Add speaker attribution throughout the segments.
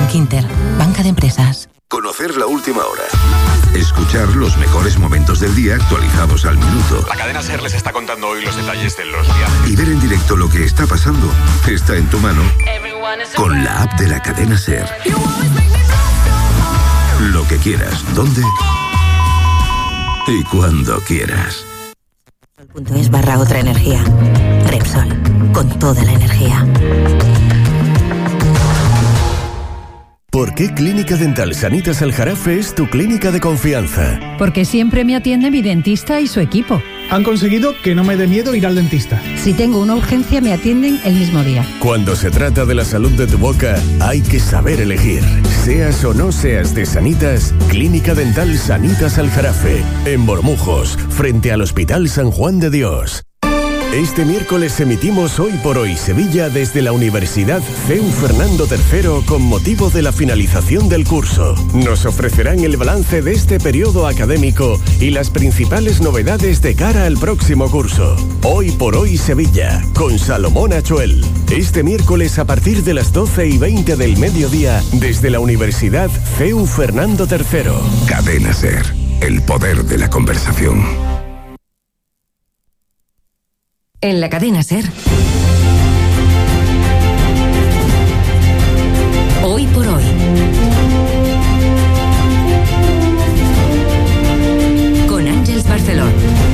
Speaker 1: Bankinter, banca de empresas.
Speaker 2: Conocer la última hora. Escuchar los mejores momentos del día actualizados al minuto.
Speaker 3: La cadena SER les está contando hoy los detalles de los viajes.
Speaker 2: Y ver en directo lo que está pasando está en tu mano con la app de la cadena SER. Lo que quieras, dónde y cuando quieras.
Speaker 1: Repsol.es/otra energía. Repsol, con toda la energía.
Speaker 4: ¿Por qué Clínica Dental Sanitas Aljarafe es tu clínica de confianza?
Speaker 5: Porque siempre me atiende mi dentista y su equipo.
Speaker 6: Han conseguido que no me dé miedo ir al dentista.
Speaker 5: Si tengo una urgencia, me atienden el mismo día.
Speaker 4: Cuando se trata de la salud de tu boca, hay que saber elegir. Seas o no seas de Sanitas, Clínica Dental Sanitas Aljarafe, en Bormujos, frente al Hospital San Juan de Dios. Este miércoles emitimos Hoy por Hoy Sevilla desde la Universidad CEU Fernando III con motivo de la finalización del curso. Nos ofrecerán el balance de este periodo académico y las principales novedades de cara al próximo curso. Hoy por Hoy Sevilla con Salomón Achuel. Este miércoles a partir de las 12:20 del mediodía desde la Universidad CEU Fernando III.
Speaker 2: Cadena SER, el poder de la conversación.
Speaker 1: En la cadena SER. Hoy por hoy. Con Ángeles Barceló.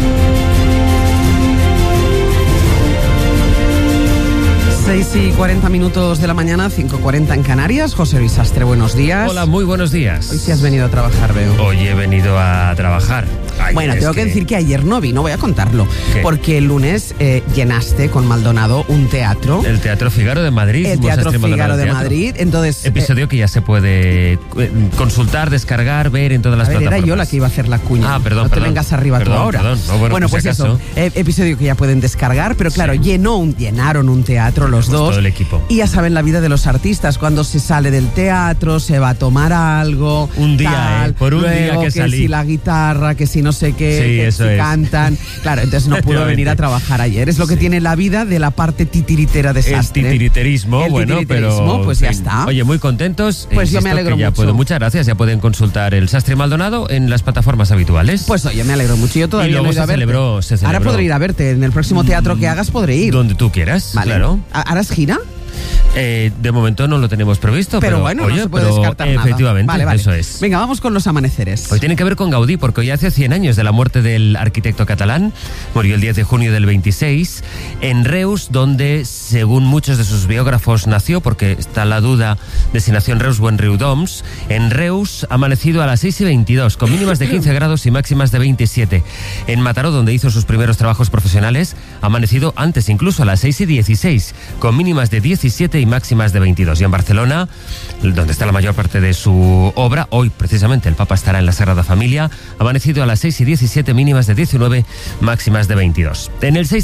Speaker 7: 6:40 de la mañana, 5:40 en Canarias. José Luis Sastre, buenos días.
Speaker 8: Hola, muy buenos días.
Speaker 7: Hoy sí has venido a trabajar, veo.
Speaker 8: Hoy he venido a trabajar. Ay,
Speaker 7: bueno, tengo que decir que ayer no vino, voy a contarlo.
Speaker 8: ¿Qué?
Speaker 7: Porque el lunes llenaste con Maldonado un teatro.
Speaker 8: El Teatro Figaro de Madrid.
Speaker 7: El Teatro Figaro de Madrid. Entonces,
Speaker 8: episodio que ya se puede consultar, descargar, ver en todas las plataformas.
Speaker 7: Era yo la que iba a hacer la cuña.
Speaker 8: Ah, perdón,
Speaker 7: no te vengas arriba tú ahora.
Speaker 8: Perdón. No, bueno,
Speaker 7: pues eso, episodio que ya pueden descargar, pero claro,
Speaker 8: sí.
Speaker 7: Llenaron un teatro los dos.
Speaker 8: Todo el equipo.
Speaker 7: Y ya saben la vida de los artistas, cuando se sale del teatro, se va a tomar algo.
Speaker 8: Un día, por un
Speaker 7: luego,
Speaker 8: día que salí.
Speaker 7: si la guitarra, que si no sé qué,
Speaker 8: Sí,
Speaker 7: que
Speaker 8: eso
Speaker 7: si
Speaker 8: es.
Speaker 7: cantan. Claro, entonces no pudo venir a trabajar ayer. Es lo que tiene la vida de la parte titiritera de Sastre.
Speaker 8: El titiriterismo,
Speaker 7: titiriterismo, pues ya está.
Speaker 8: Oye, muy contentos.
Speaker 7: Pues yo me alegro mucho.
Speaker 8: Muchas gracias, ya pueden consultar el Sastre Maldonado en las plataformas habituales.
Speaker 7: Pues oye, me alegro mucho. Yo todavía
Speaker 8: y luego
Speaker 7: no he ido a verte.
Speaker 8: se celebró.
Speaker 7: Ahora podré ir a verte. En el próximo teatro que hagas podré ir.
Speaker 8: Donde tú quieras,
Speaker 7: Vale.
Speaker 8: claro.
Speaker 7: ¿Harás gira?
Speaker 8: De momento no lo tenemos previsto, pero
Speaker 7: bueno,
Speaker 8: oye,
Speaker 7: no se puede descartar nada.
Speaker 8: Efectivamente,
Speaker 7: Vale.
Speaker 8: eso es.
Speaker 7: Venga, vamos con los amaneceres.
Speaker 8: Hoy tiene que ver con Gaudí, porque hoy hace 100 años de la muerte del arquitecto catalán. Murió el 10 de junio del 26 en Reus, donde, según muchos de sus biógrafos, nació, porque está la duda de si nació en Reus o en Riudoms. En Reus, amanecido a las 6:22, con mínimas de 15 grados y máximas de 27. En Mataró, donde hizo sus primeros trabajos profesionales, amanecido antes, incluso a las 6:16, con mínimas de 17 y máximas de 22. Y en Barcelona, donde está la mayor parte de su obra, hoy precisamente el Papa estará en la Sagrada Familia, amanecido a las 6:17, mínimas de 19, máximas de 22. En el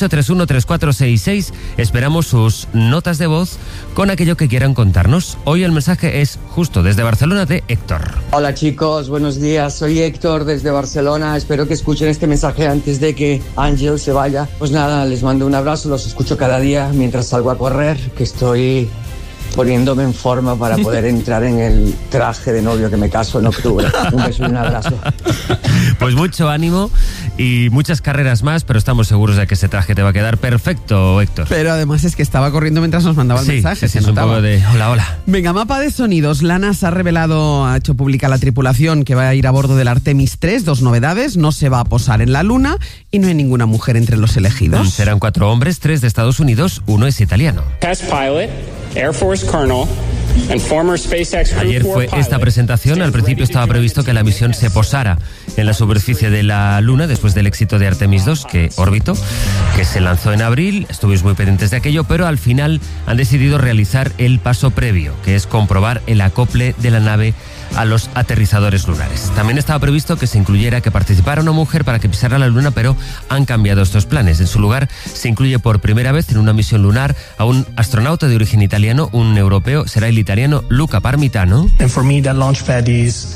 Speaker 8: 638-313466 esperamos sus notas de voz con aquello que quieran contarnos. Hoy el mensaje es justo desde Barcelona de Héctor.
Speaker 9: Hola chicos, buenos días, soy Héctor desde Barcelona, espero que escuchen este mensaje antes de que Ángel se vaya. Pues nada, les mando un abrazo, los escucho cada día mientras salgo a correr, que estoy poniéndome en forma para poder entrar en el traje de novio que me caso en octubre. Un beso y un abrazo.
Speaker 8: Pues mucho ánimo y muchas carreras más, pero estamos seguros de que ese traje te va a quedar perfecto, Héctor.
Speaker 7: Pero además es que estaba corriendo mientras nos mandaba el mensaje.
Speaker 8: Sí, es un poco de hola.
Speaker 7: Venga, mapa de sonidos. La NASA ha hecho pública la tripulación que va a ir a bordo del Artemis 3. 2 novedades, no se va a posar en la Luna y no hay ninguna mujer entre los elegidos.
Speaker 8: Serán 4 hombres, 3 de Estados Unidos, 1 es italiano.
Speaker 10: Test pilot, Air Force Colonel, and former SpaceX Crew
Speaker 8: Ayer
Speaker 10: 4
Speaker 8: fue esta
Speaker 10: pilot.
Speaker 8: presentación. Al principio estaba previsto que la misión se posara en la superficie de la Luna después del éxito de Artemis 2, que orbitó, que se lanzó en abril. Estuvimos muy pendientes de aquello, pero al final han decidido realizar el paso previo, que es comprobar el acople de la nave a los aterrizadores lunares. También estaba previsto que se incluyera que participara una mujer para que pisara la Luna, pero han cambiado estos planes. En su lugar, se incluye por primera vez en una misión lunar a un astronauta de origen italiano, un europeo, será el italiano Luca Parmitano.
Speaker 11: And for me, that launch pad is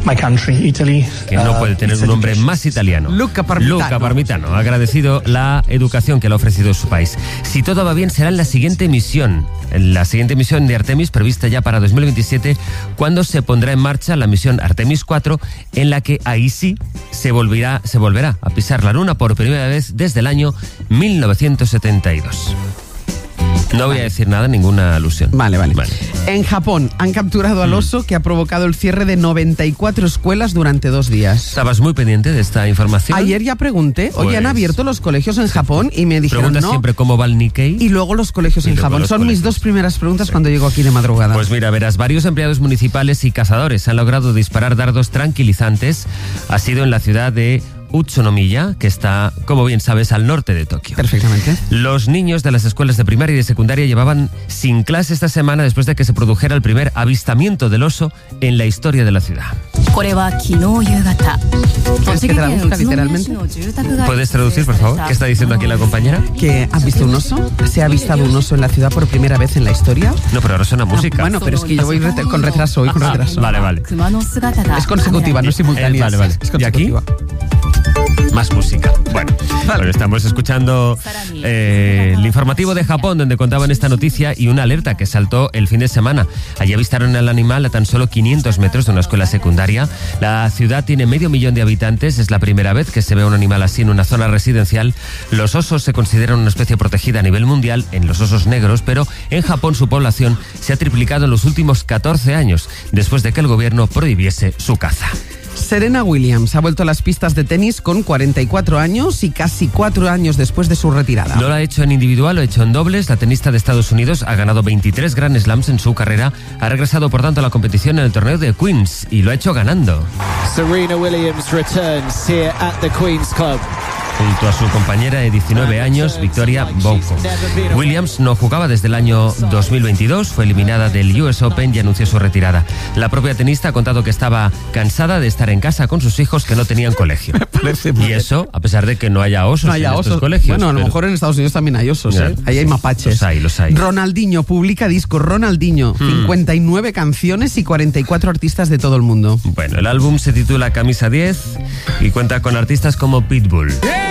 Speaker 11: my country, Italy.
Speaker 8: Que no puede tener un nombre más italiano.
Speaker 7: Luca Parmitano.
Speaker 8: Luca Parmitano ha agradecido la educación que le ha ofrecido su país. Si todo va bien, será en la siguiente misión de Artemis, prevista ya para 2027, cuando se pondrá en marcha la misión Artemis 4, en la que ahí sí se volverá a pisar la Luna por primera vez desde el año 1972. No voy a decir nada, ninguna alusión.
Speaker 7: Vale. En Japón han capturado al oso que ha provocado el cierre de 94 escuelas durante 2 días.
Speaker 8: ¿Estabas muy pendiente de esta información?
Speaker 7: Ayer ya pregunté, oye, han abierto los colegios en Japón y me dijeron
Speaker 8: Preguntas
Speaker 7: no.
Speaker 8: siempre cómo va el Nikkei.
Speaker 7: Y luego los colegios en Japón. Son mis 2 primeras preguntas cuando llego aquí de madrugada.
Speaker 8: Pues mira, verás, varios empleados municipales y cazadores han logrado disparar dardos tranquilizantes. Ha sido en la ciudad de Utsunomiya, que está, como bien sabes, al norte de Tokio.
Speaker 7: Perfectamente.
Speaker 8: Los niños de las escuelas de primaria y de secundaria llevaban sin clase esta semana después de que se produjera el primer avistamiento del oso en la historia de la ciudad.
Speaker 7: ¿Quieres que traduzca literalmente?
Speaker 8: ¿Puedes traducir, por favor? ¿Qué está diciendo aquí la compañera?
Speaker 7: ¿Que has visto un oso? ¿Se ha avistado un oso en la ciudad por primera vez en la historia?
Speaker 8: No, pero ahora suena música.
Speaker 7: Bueno, pero es que yo voy con retraso,
Speaker 8: Vale.
Speaker 7: Es consecutiva, no es simultánea.
Speaker 8: Vale.
Speaker 7: Es consecutiva.
Speaker 8: ¿Y aquí? Más música. Bueno, estamos escuchando el informativo de Japón, donde contaban esta noticia y una alerta que saltó el fin de semana. Allí avistaron al animal a tan solo 500 metros de una escuela secundaria. La ciudad tiene 500.000 de habitantes. Es la primera vez que se ve un animal así en una zona residencial. Los osos se consideran una especie protegida a nivel mundial en los osos negros, pero en Japón su población se ha triplicado en los últimos 14 años, después de que el gobierno prohibiese su caza.
Speaker 7: Serena Williams ha vuelto a las pistas de tenis con 44 años y casi 4 años después de su retirada.
Speaker 8: No lo ha hecho en individual, lo ha hecho en dobles. La tenista de Estados Unidos ha ganado 23 Grand Slams en su carrera. Ha regresado, por tanto, a la competición en el torneo de Queens y lo ha hecho ganando.
Speaker 12: Serena Williams returns here at the Queen's Club.
Speaker 8: Junto a su compañera de 19 años, Victoria Bocco. Williams no jugaba desde el año 2022, fue eliminada del US Open y anunció su retirada. La propia tenista ha contado que estaba cansada de estar en casa con sus hijos que no tenían colegio. Y eso, a pesar de que no haya osos en estos colegios.
Speaker 7: Bueno, a lo mejor en Estados Unidos también hay osos, ¿eh? Ahí hay mapaches.
Speaker 8: Los hay.
Speaker 7: Ronaldinho publica disco Ronaldinho, 59 canciones y 44 artistas de todo el mundo.
Speaker 8: Bueno, el álbum se titula Camisa 10 y cuenta con artistas como Pitbull.